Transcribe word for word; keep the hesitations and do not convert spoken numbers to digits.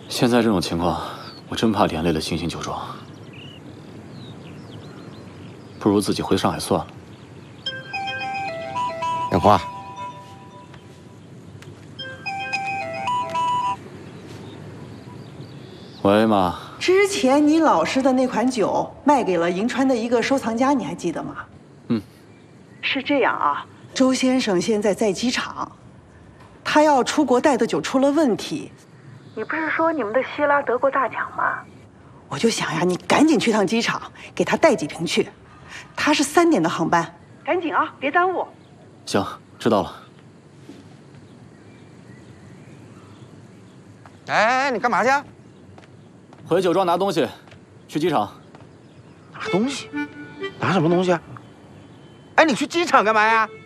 现在这种情况，我真怕连累了星星酒庄，不如自己回上海算了。 杨花， 喂，妈。 之前你老师的那款酒卖给了银川的一个收藏家，你还记得吗？ 嗯， 是这样啊，周先生现在在机场，他要出国带的酒出了问题。你不是说你们的希拉得过大奖吗？我就想呀，你赶紧去趟机场，给他带几瓶去。他是三点的航班，赶紧啊，别耽误。 行，知道了。 哎，你干嘛去？ 回酒庄拿东西，去机场。 拿东西？拿什么东西啊？哎，你去机场干嘛呀？